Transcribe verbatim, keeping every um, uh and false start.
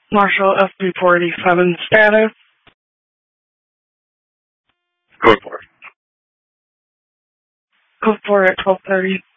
Marshall S B four eighty-seven status. Code four. Code four at twelve thirty.